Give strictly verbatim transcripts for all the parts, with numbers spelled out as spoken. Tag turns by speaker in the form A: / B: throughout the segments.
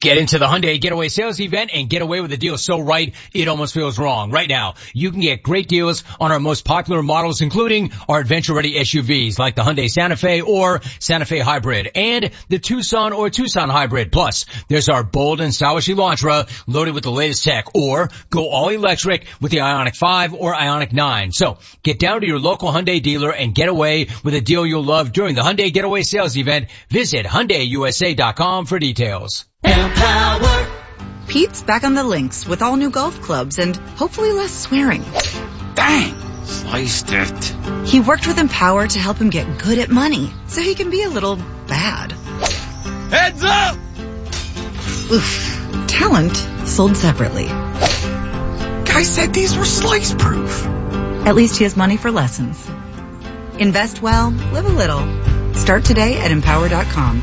A: Get into the Hyundai Getaway Sales Event and get away with a deal so right, it almost feels wrong. Right now, you can get great deals on our most popular models, including our adventure-ready S U Vs like the Hyundai Santa Fe or Santa Fe Hybrid and the Tucson or Tucson Hybrid. Plus, there's our bold and stylish Elantra loaded with the latest tech, or go all electric with the Ioniq five or Ioniq nine. So, get down to your local Hyundai dealer and get away with a deal you'll love during the Hyundai Getaway Sales Event. Visit Hyundai U S A dot com for details.
B: Empower. Pete's back on the links with all new golf clubs and hopefully less swearing.
C: Dang! Sliced it.
B: He worked with Empower to help him get good at money, so he can be a little bad.
C: Heads up!
B: Oof. Talent sold separately.
C: Guy said these were slice proof.
B: At least he has money for lessons. Invest well, live a little. Start today at empower dot com.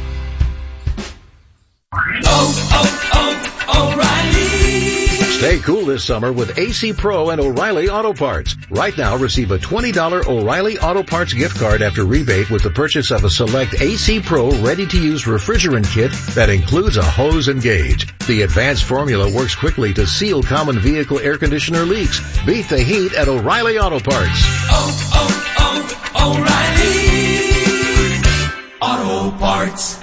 D: Oh, oh, oh, O'Reilly.
E: Stay cool this summer with A C Pro and O'Reilly Auto Parts. Right now, receive a twenty dollars O'Reilly Auto Parts gift card after rebate with the purchase of a select A C Pro ready-to-use refrigerant kit that includes a hose and gauge. The advanced formula works quickly to seal common vehicle air conditioner leaks. Beat the heat at O'Reilly Auto Parts.
D: Oh, oh, oh, O'Reilly Auto Parts.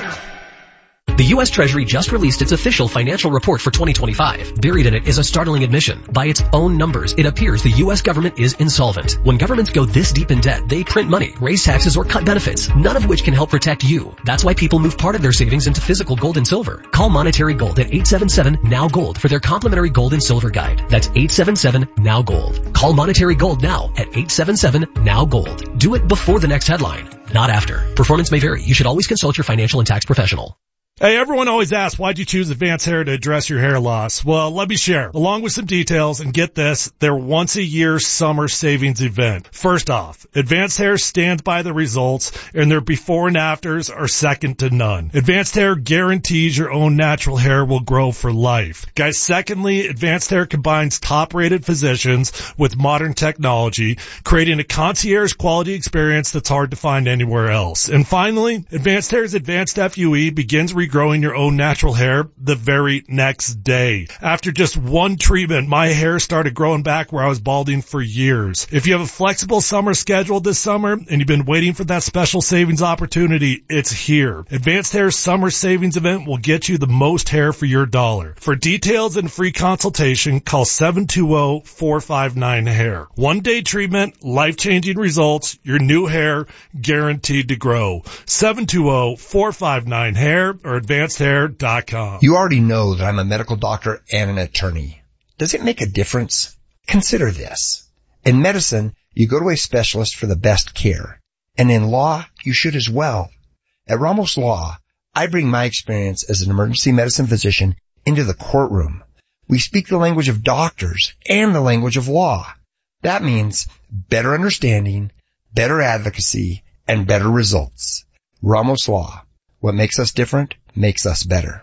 F: The U S Treasury just released its official financial report for twenty twenty-five. Buried in it is a startling admission. By its own numbers, it appears the U S government is insolvent. When governments go this deep in debt, they print money, raise taxes, or cut benefits, none of which can help protect you. That's why people move part of their savings into physical gold and silver. Call Monetary Gold at eight seven seven, N O W, GOLD for their complimentary gold and silver guide. That's eight seven seven, N O W, GOLD. Call Monetary Gold now at eight seven seven, N O W, GOLD. Do it before the next headline, not after. Performance may vary. You should always consult your financial and tax professional.
G: Hey, everyone always asks, why'd you choose Advanced Hair to address your hair loss? Well, let me share, along with some details, and get this, their once-a-year summer savings event. First off, Advanced Hair stands by the results, and their before and afters are second to none. Advanced Hair guarantees your own natural hair will grow for life. Guys, secondly, Advanced Hair combines top-rated physicians with modern technology, creating a concierge quality experience that's hard to find anywhere else. And finally, Advanced Hair's Advanced F U E begins re- growing your own natural hair the very next day. After just one treatment, my hair started growing back where I was balding for years. If you have a flexible summer schedule this summer and you've been waiting for that special savings opportunity, it's here. Advanced Hair's summer savings event will get you the most hair for your dollar. For details and free consultation, call seven two zero, four five nine, hair. One day treatment, life-changing results, your new hair guaranteed to grow. seven two zero, four five nine, hair or advanced hair dot com.
H: You already know that I'm a medical doctor and an attorney. Does it make a difference? Consider this. In medicine, you go to a specialist for the best care. And in law, you should as well. At Ramos Law, I bring my experience as an emergency medicine physician into the courtroom. We speak the language of doctors and the language of law. That means better understanding, better advocacy, and better results. Ramos Law. What makes us different makes us better.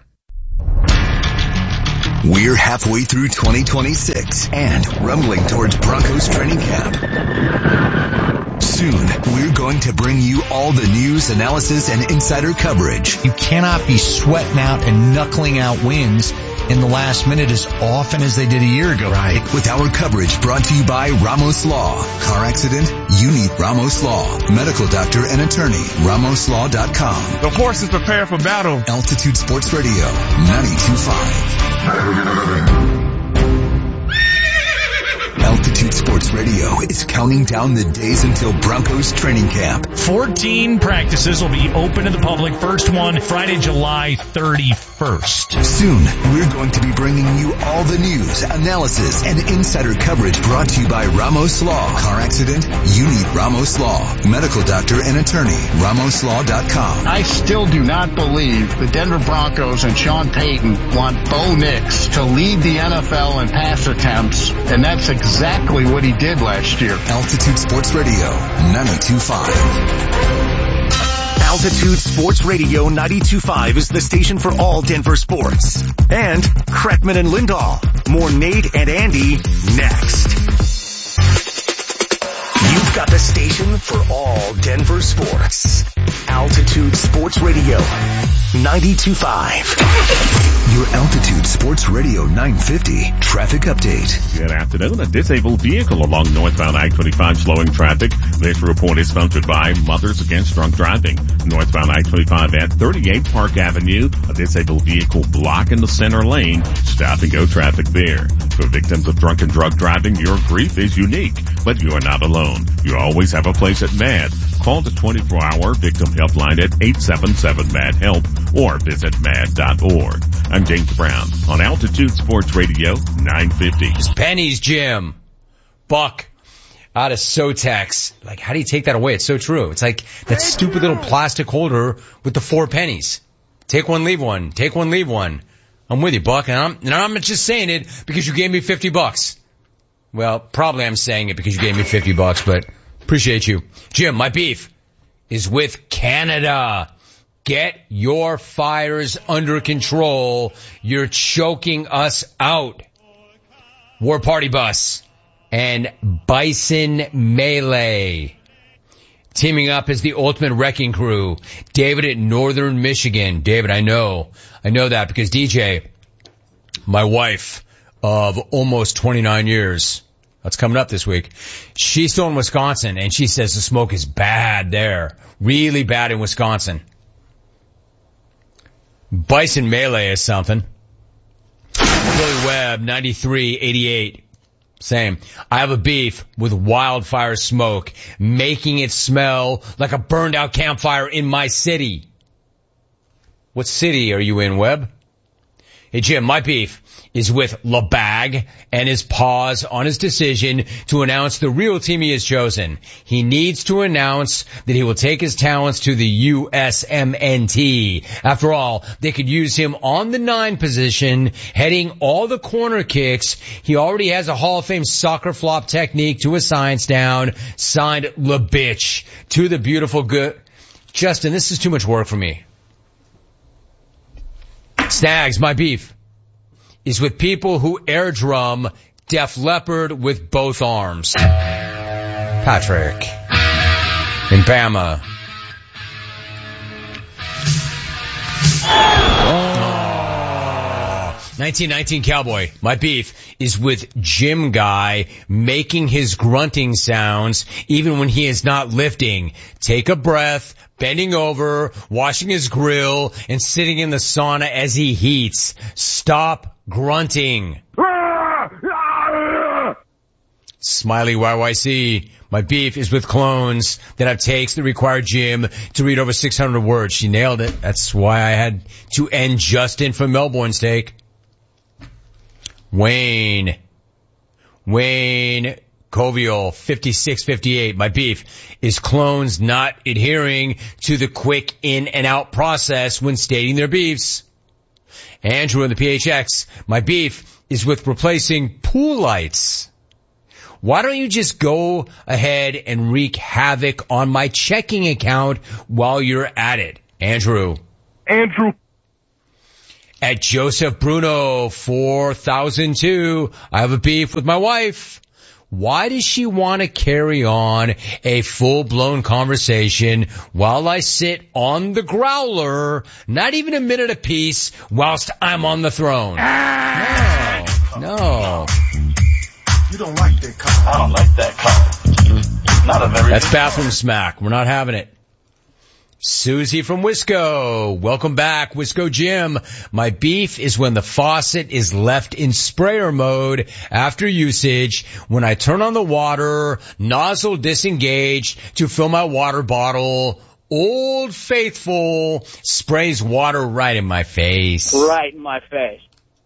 I: We're halfway through twenty twenty-six and rumbling towards Broncos training camp. Soon, we're going to bring you all the news, analysis, and insider coverage.
J: You cannot be sweating out and knuckling out wins in the last minute as often as they did a year ago.
I: Right. With our coverage brought to you by Ramos Law. Car accident? You need Ramos Law. Medical doctor and attorney. Ramos Law dot com.
K: The horses prepare for battle.
I: Altitude Sports Radio, ninety-two point five. Altitude Sports Radio is counting down the days until Broncos training camp.
L: fourteen practices will be open to the public. First one, Friday, July thirty-first.
I: Soon, we're going to be bringing you all the news, analysis, and insider coverage brought to you by Ramos Law. Car accident? You need Ramos Law. Medical doctor and attorney. Ramos Law dot com.
M: I still do not believe the Denver Broncos and Sean Payton want Bo Nix to lead the N F L in pass attempts, and that's exactly Exactly what he did last year.
I: Altitude Sports Radio, ninety-two point five.
N: Altitude Sports Radio ninety-two point five is the station for all Denver sports. And Kretman and Lindahl. More Nate and Andy next. You've got the station for all Denver sports. Altitude Sports Radio ninety-two point five.
I: Your Altitude Sports Radio nine fifty traffic update.
O: Good afternoon. A disabled vehicle along northbound I twenty-five slowing traffic. This report is sponsored by Mothers Against Drunk Driving. Northbound I twenty-five at thirty-eight Park Avenue. A disabled vehicle blocking the center lane. Stop and go traffic there. For victims of drunk and drug driving, your grief is unique, but you are not alone. You always have a place at M A D. Call the twenty-four hour victim helpline at eight seven seven M A D help or visit mad dot org. I'm James Brown on Altitude Sports Radio nine fifty.
A: Pennies, Jim. Buck out of Sotex. Like, how do you take that away? It's so true. It's like that stupid little plastic holder with the four pennies. Take one, leave one. Take one, leave one. I'm with you, Buck. And I'm, and I'm not just saying it because you gave me fifty bucks. Well, probably I'm saying it because you gave me fifty bucks, but appreciate you. Jim, my beef is with Canada. Get your fires under control. You're choking us out. War Party Bus and Bison Melee. Teaming up as the ultimate wrecking crew. David at Northern Michigan. David, I know. I know that because D J, my wife of almost twenty-nine years, that's coming up this week, she's still in Wisconsin and she says the smoke is bad there. Really bad in Wisconsin. Bison Melee is something. Billy Webb, ninety-three eighty-eight. Same. I have a beef with wildfire smoke, making it smell like a burned out campfire in my city. What city are you in, Webb? Hey, Jim, my beef is with LeBag and his pause on his decision to announce the real team he has chosen. He needs to announce that he will take his talents to the U S M N T. After all, they could use him on the nine position, heading all the corner kicks. He already has a Hall of Fame soccer flop technique to a science down. Signed LeBitch to the beautiful good. Justin, this is too much work for me. Snags, my beef is with people who air drum Def Leppard with both arms. Patrick in Bama. Oh. nineteen nineteen Cowboy. My beef is with Jim Guy making his grunting sounds even when he is not lifting. Take a breath. Bending over, washing his grill, and sitting in the sauna as he heats. Stop grunting. Smiley Y Y C. My beef is with clones that have takes that require Jim to read over six hundred words. She nailed it. That's why I had to end Justin from Melbourne's take. Wayne. Wayne. Covial, fifty-six fifty-eight. My beef is clones not adhering to the quick in and out process when stating their beefs. Andrew in the P H X. My beef is with replacing pool lights. Why don't you just go ahead and wreak havoc on my checking account while you're at it? Andrew.
K: Andrew.
A: At Joseph Bruno, four thousand two. I have a beef with my wife. Why does she want to carry on a full-blown conversation while I sit on the growler, not even a minute apiece, whilst I'm on the throne? No, no.
C: You don't like that car.
P: I don't like that car. Not a very
A: That's bathroom smack. We're not having it. Susie from Wisco. Welcome back, Wisco Jim. My beef is when the faucet is left in sprayer mode after usage. When I turn on the water, nozzle disengaged to fill my water bottle. Old Faithful sprays water right in my face.
Q: Right in my face.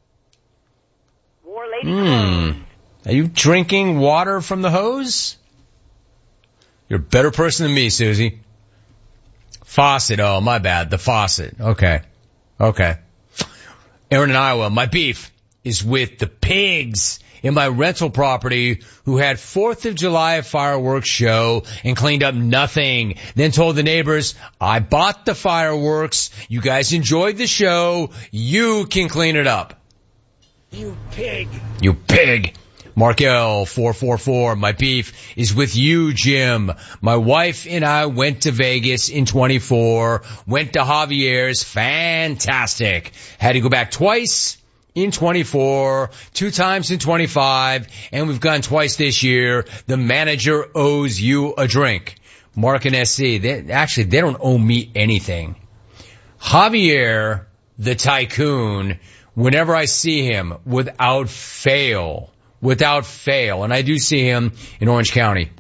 Q: More lady
A: Hmm. Are you drinking water from the hose? You're a better person than me, Susie. Faucet. Oh, my bad. The faucet. Okay. Okay. Aaron in Iowa. My beef is with the pigs in my rental property who had fourth of July fireworks show and cleaned up nothing. Then told the neighbors, I bought the fireworks. You guys enjoyed the show. You can clean it up.
Q: You pig.
A: You pig. Mark L, four four four, my beef is with you, Jim. My wife and I went to Vegas in twenty-four, went to Javier's, fantastic. Had to go back twice in twenty-four, two times in twenty-five, and we've gone twice this year. The manager owes you a drink. Mark and S C, they, actually, they don't owe me anything. Javier, the tycoon, whenever I see him, without fail, without fail, and I do see him in Orange County,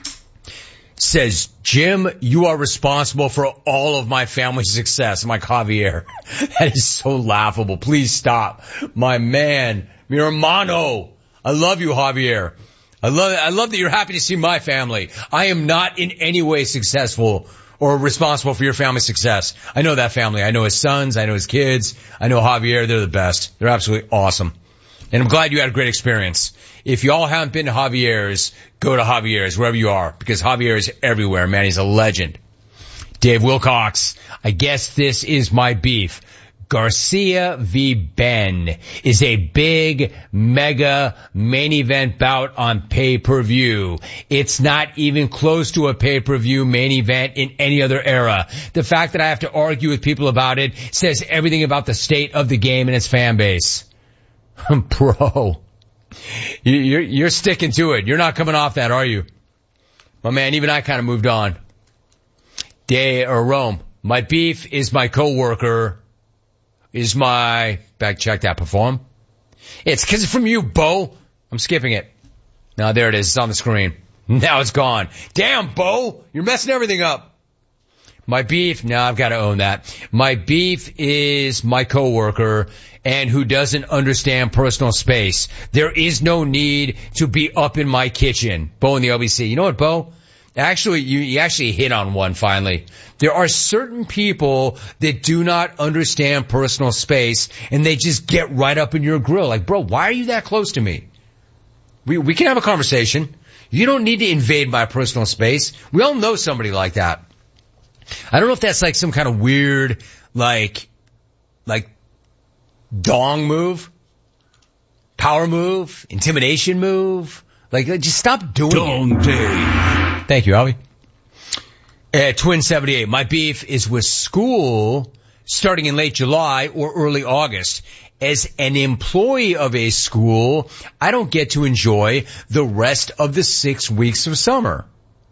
A: says, Jim, you are responsible for all of my family's success. I'm like, Javier, that is so laughable. Please stop. My man, mi hermano. I love you, Javier. I love, I love that you're happy to see my family. I am not in any way successful or responsible for your family's success. I know that family. I know his sons. I know his kids. I know Javier. They're the best. They're absolutely awesome. And I'm glad you had a great experience. If y'all haven't been to Javier's, go to Javier's wherever you are, because Javier is everywhere, man. He's a legend. Dave Wilcox, I guess this is my beef. Garcia v. Ben is a big, mega main event bout on pay-per-view. It's not even close to a pay-per-view main event in any other era. The fact that I have to argue with people about it says everything about the state of the game and its fan base. Bro, you're, you're sticking to it. You're not coming off that, are you? My man, even I kind of moved on. Day or Rome, my beef is my coworker. Is my, back check that, perform? It's cause it's from you, Bo. I'm skipping it. Now there it is. It's on the screen. Now it's gone. Damn, Bo. You're messing everything up. My beef, no, I've got to own that. My beef is my coworker and who doesn't understand personal space. There is no need to be up in my kitchen. Bo in the L B C. You know what, Bo? Actually, you, you actually hit on one finally. There are certain people that do not understand personal space and they just get right up in your grill. Like, bro, why are you that close to me? We, we can have a conversation. You don't need to invade my personal space. We all know somebody like that. I don't know if that's like some kind of weird, like, like, dong move, power move, intimidation move. Like, just stop doing
L: Dong
A: it.
L: day.
A: Thank you, Albie. Uh, Twin seventy-eight. My beef is with school starting in late July or early August. As an employee of a school, I don't get to enjoy the rest of the six weeks of summer.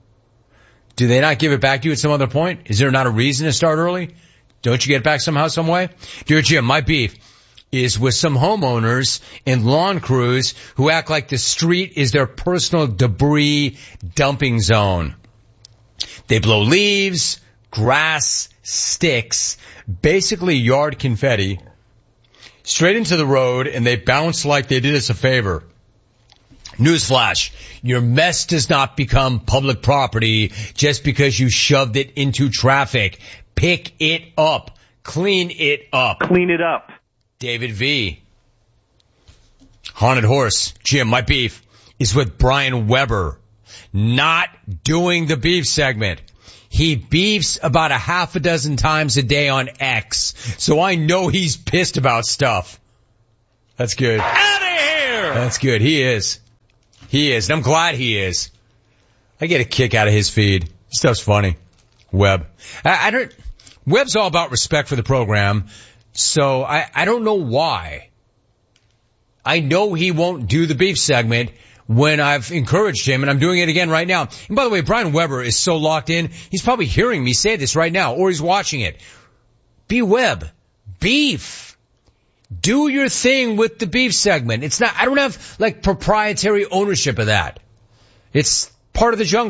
A: Do they not give it back to you at some other point? Is there not a reason to start early? Don't you get it back somehow, some way? Dear Jim, my beef is with some homeowners and lawn crews who act like the street is their personal debris dumping zone. They blow leaves, grass, sticks, basically yard confetti, straight into the road, and they bounce like they did us a favor. Newsflash, your mess does not become public property just because you shoved it into traffic. Pick it up. Clean it up.
Q: Clean it up.
A: David V. Haunted Horse. Jim, my beef is with Brian Weber. Not doing the beef segment. He beefs about a half a dozen times a day on X, so I know he's pissed about stuff. That's good.
L: Out of here!
A: That's good. He is. He is. And I'm glad he is. I get a kick out of his feed. Stuff's funny. Webb. I, I don't, Webb's all about respect for the program. So I, I don't know why. I know he won't do the beef segment when I've encouraged him, and I'm doing it again right now. And by the way, Brian Weber is so locked in, he's probably hearing me say this right now, or he's watching it. Be Webb. Beef. Do your thing with the beef segment. It's not, I don't have like proprietary ownership of that. It's part of the jungle.